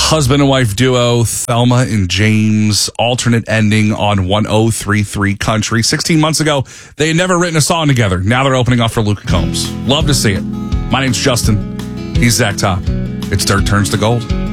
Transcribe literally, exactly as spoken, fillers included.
husband and wife duo, Thelma and James, alternate ending on one oh three three Country. sixteen months ago, they had never written a song together. Now they're opening up for Luke Combs. Love to see it. My name's Justin. He's Zach Top. It's Dirt Turns to Gold.